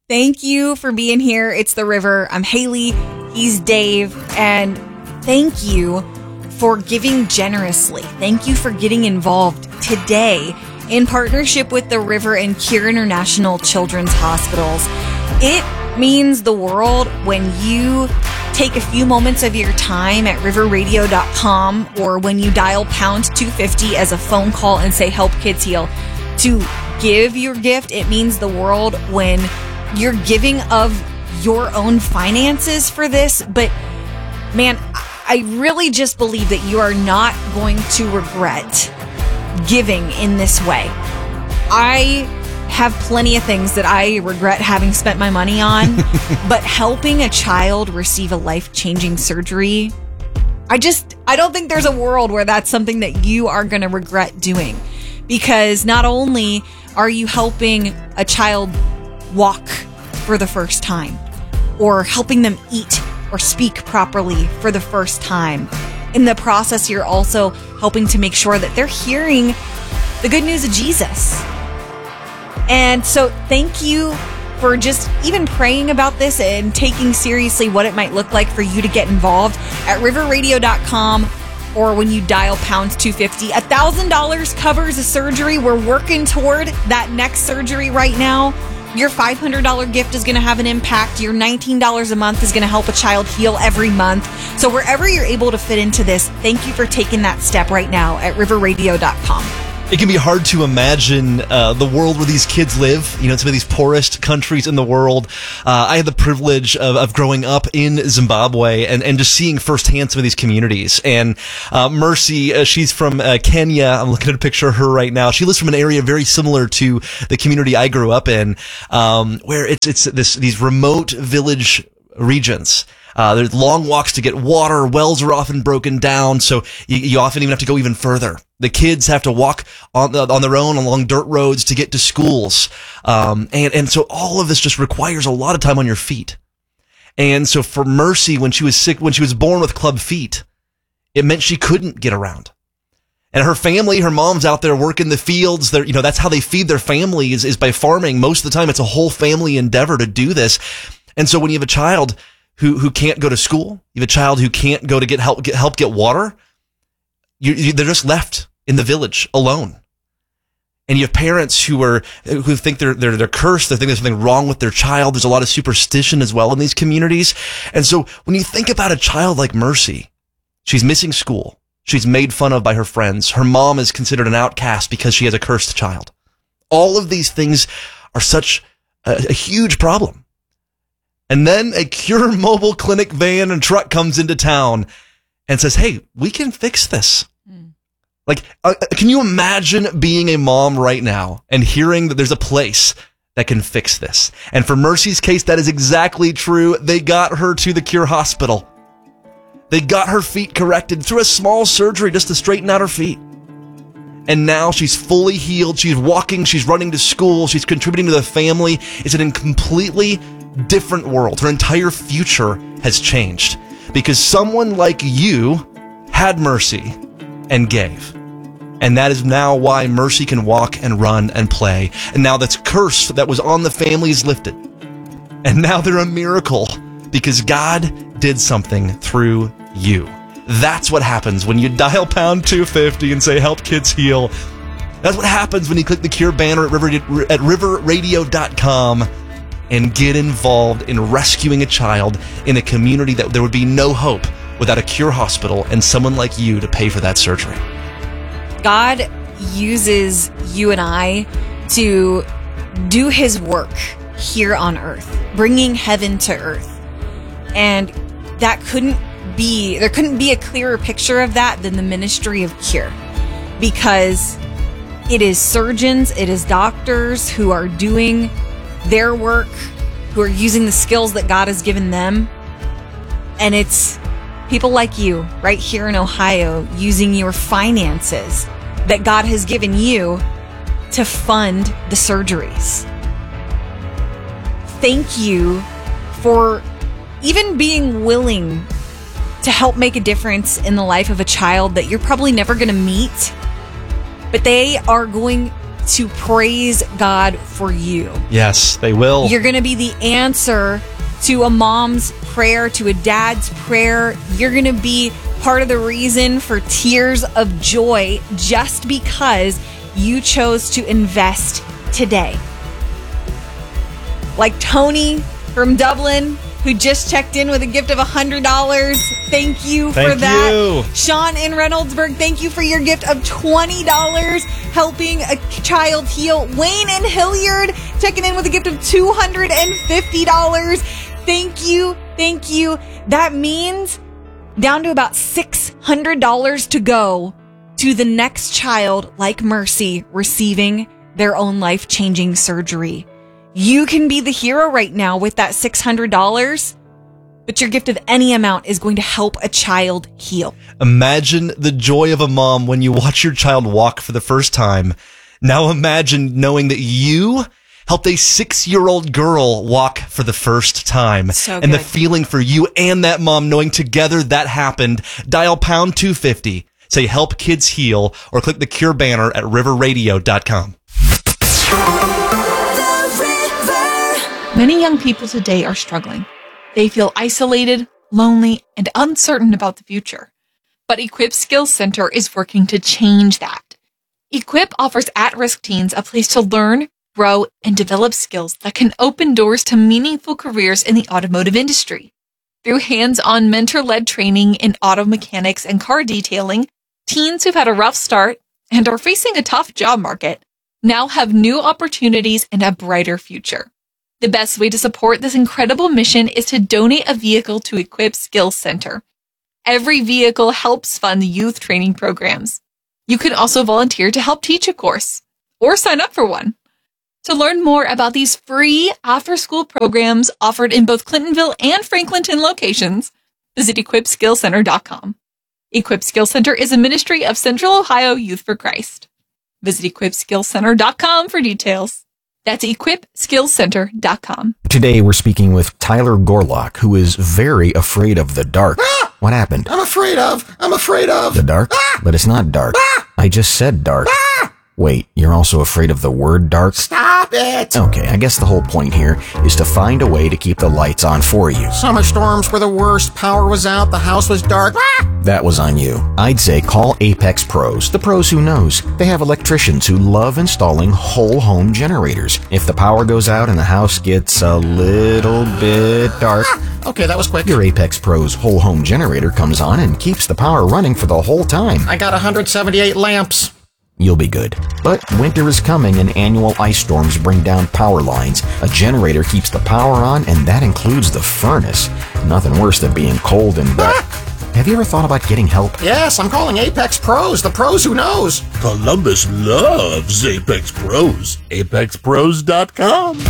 Thank you for being here. It's The River. I'm Haley. He's Dave. And thank you for giving generously. Thank you for getting involved today in partnership with The River and Cure International Children's Hospitals. It means the world when you take a few moments of your time at riverradio.com or when you dial pound 250 as a phone call and say help kids heal to give your gift. It means the world when you're giving of your own finances for this. But man, I really just believe that you are not going to regret giving in this way. I have plenty of things that I regret having spent my money on, but helping a child receive a life-changing surgery, I don't think there's a world where that's something that you are going to regret doing, because not only are you helping a child walk for the first time or helping them eat or speak properly for the first time, in the process, you're also helping to make sure that they're hearing the good news of Jesus. And so thank you for just even praying about this and taking seriously what it might look like for you to get involved at riverradio.com or when you dial pound 250. $1,000 covers a surgery. We're working toward that next surgery right now. Your $500 gift is going to have an impact. Your $19 a month is going to help a child heal every month. So wherever you're able to fit into this, thank you for taking that step right now at riverradio.com. It can be hard to imagine the world where these kids live, you know, some of these poorest countries in the world. I had the privilege of growing up in Zimbabwe and just seeing firsthand some of these communities. And Mercy, she's from Kenya. I'm looking at a picture of her right now. She lives from an area very similar to the community I grew up in, where it's these remote village regions. There's long walks to get water. Wells are often broken down, so you often even have to go even further. The kids have to walk on their own along dirt roads to get to schools. And so all of this just requires a lot of time on your feet. And so for Mercy, when she was sick, when she was born with club feet, it meant she couldn't get around. And her family, her mom's out there working the fields. They're, you know, that's how they feed their family is by farming. Most of the time, it's a whole family endeavor to do this. And so when you have a child who can't go to school, you have a child who can't go to get water, they're just left in the village alone. And you have parents who think they're cursed. They think there's something wrong with their child. There's a lot of superstition as well in these communities. And so when you think about a child like Mercy, she's missing school. She's made fun of by her friends. Her mom is considered an outcast because she has a cursed child. All of these things are such a huge problem. And then a Cure mobile clinic van and truck comes into town and says, hey, we can fix this. Like, can you imagine being a mom right now and hearing that there's a place that can fix this? And for Mercy's case, that is exactly true. They got her to the Cure Hospital. They got her feet corrected through a small surgery just to straighten out her feet. And now she's fully healed. She's walking. She's running to school. She's contributing to the family. It's in a completely different world. Her entire future has changed because someone like you had mercy and gave. And that is now why Mercy can walk and run and play. And now that's curse that was on the family is lifted. And now they're a miracle because God did something through you. That's what happens when you dial pound 250 and say, help kids heal. That's what happens when you click the Cure banner at riverradio.com and get involved in rescuing a child in a community that there would be no hope without a Cure hospital and someone like you to pay for that surgery. God uses you and I to do his work here on earth, bringing heaven to earth. And there couldn't be a clearer picture of that than the ministry of Cure, because it is surgeons, it is doctors who are doing their work, who are using the skills that God has given them. And it's people like you right here in Ohio using your finances that God has given you to fund the surgeries. Thank you for even being willing to help make a difference in the life of a child that you're probably never going to meet, but they are going to praise God for you. Yes, they will. You're going to be the answer to a mom's prayer, to a dad's prayer. You're going to be part of the reason for tears of joy just because you chose to invest today. Like Tony from Dublin, who just checked in with a gift of $100. Thank you for that. You. Sean in Reynoldsburg, thank you for your gift of $20, helping a child heal. Wayne in Hilliard, checking in with a gift of $250. Thank you. Thank you. That means down to about $600 to go to the next child like Mercy receiving their own life-changing surgery. You can be the hero right now with that $600, but your gift of any amount is going to help a child heal. Imagine the joy of a mom when you watch your child walk for the first time. Now imagine knowing that you helped a 6-year-old girl walk for the first time. So and the good. feeling for you and that mom knowing together that happened. Dial pound 250, say help kids heal, or click the Cure banner at riverradio.com. Many young people today are struggling. They feel isolated, lonely, and uncertain about the future. But Equip Skills Center is working to change that. Equip offers at-risk teens a place to learn, grow, and develop skills that can open doors to meaningful careers in the automotive industry. Through hands-on mentor-led training in auto mechanics and car detailing, teens who've had a rough start and are facing a tough job market now have new opportunities and a brighter future. The best way to support this incredible mission is to donate a vehicle to Equip Skills Center. Every vehicle helps fund youth training programs. You can also volunteer to help teach a course or sign up for one. To learn more about these free after-school programs offered in both Clintonville and Franklinton locations, visit equipskillscenter.com. Equip Skills Center is a ministry of Central Ohio Youth for Christ. Visit equipskillscenter.com for details. That's equipskillscenter.com. Today we're speaking with Tyler Gorlock, who is very afraid of the dark. Ah! What happened? I'm afraid of The dark? Ah! But it's not dark. Ah! I just said dark. Ah! Wait, you're also afraid of the word dark? Stop it! Okay, I guess the whole point here is to find a way to keep the lights on for you. Summer storms were the worst. Power was out. The house was dark. Ah! That was on you. I'd say call Apex Pros, the pros who knows. They have electricians who love installing whole home generators. If the power goes out and the house gets a little bit dark, Okay, that was quick. your Apex Pros whole home generator comes on and keeps the power running for the whole time. I got 178 lamps. You'll be good. But winter is coming and annual ice storms bring down power lines. A generator keeps the power on, and that includes the furnace. Nothing worse than being cold and wet. Have you ever thought about getting help? Yes, I'm calling Apex Pros, the pros who knows. Columbus loves Apex Pros. ApexPros.com.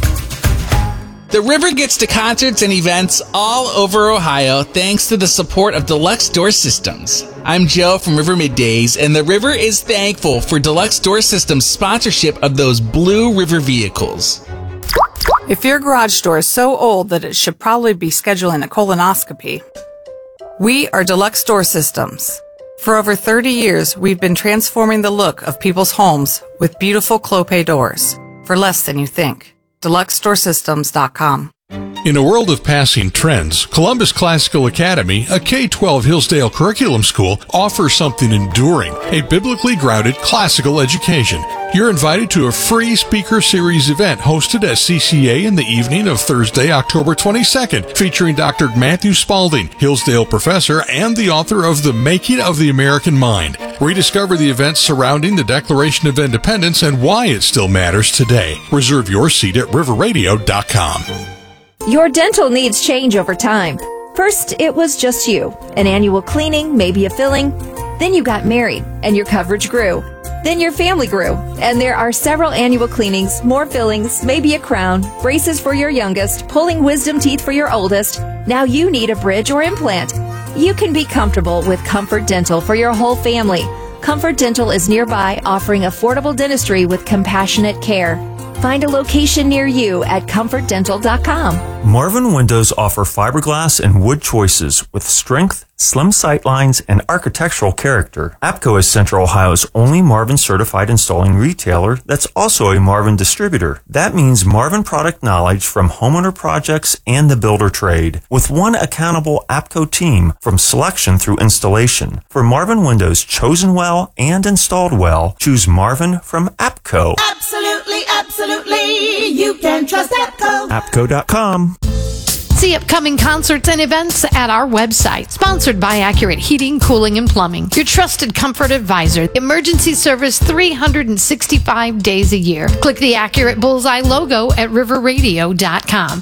The River gets to concerts and events all over Ohio thanks to the support of Deluxe Door Systems. I'm Joe from River Middays, and the River is thankful for Deluxe Door Systems' sponsorship of those Blue River vehicles. If your garage door is so old that it should probably be scheduling a colonoscopy, we are Deluxe Door Systems. For over 30 years, we've been transforming the look of people's homes with beautiful Clopay doors for less than you think. DeluxeDoorSystems.com. In a world of passing trends, Columbus Classical Academy, a K-12 Hillsdale curriculum school, offers something enduring, a biblically grounded classical education. You're invited to a free speaker series event hosted at CCA in the evening of Thursday, October 22nd, featuring Dr. Matthew Spalding, Hillsdale professor and the author of The Making of the American Mind. Rediscover the events surrounding the Declaration of Independence and why it still matters today. Reserve your seat at riverradio.com. Your dental needs change over time. First, it was just you. An annual cleaning, maybe a filling. Then you got married, and your coverage grew. Then your family grew, and there are several annual cleanings, more fillings, maybe a crown, braces for your youngest, pulling wisdom teeth for your oldest. Now you need a bridge or implant. You can be comfortable with Comfort Dental for your whole family. Comfort Dental is nearby, offering affordable dentistry with compassionate care. Find a location near you at comfortdental.com. Marvin Windows offer fiberglass and wood choices with strength, slim sightlines, and architectural character. APCO is Central Ohio's only Marvin certified installing retailer that's also a Marvin distributor. That means Marvin product knowledge from homeowner projects and the builder trade, with one accountable APCO team from selection through installation. For Marvin windows chosen well and installed well, choose Marvin from APCO. Absolutely, absolutely. You can trust APCO. APCO.com. See upcoming concerts and events at our website. Sponsored by Accurate Heating, Cooling, and Plumbing. Your trusted comfort advisor. Emergency service 365 days a year. Click the Accurate Bullseye logo at riverradio.com.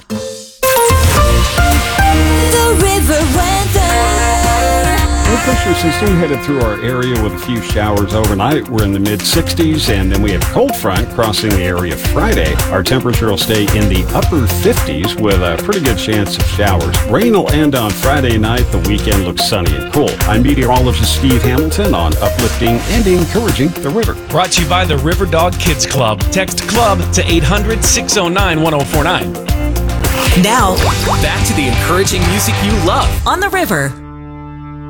The River Weather. Low pressure system headed through our area with a few showers overnight. We're in the mid-60s, and then we have cold front crossing the area Friday. Our temperature will stay in the upper 50s with a pretty good chance of showers. Rain will end on Friday night. The weekend looks sunny and cool. I'm meteorologist Steve Hamilton on uplifting and encouraging the river. Brought to you by the River Dog Kids Club. Text CLUB to 800-609-1049. Now, back to the encouraging music you love on the river.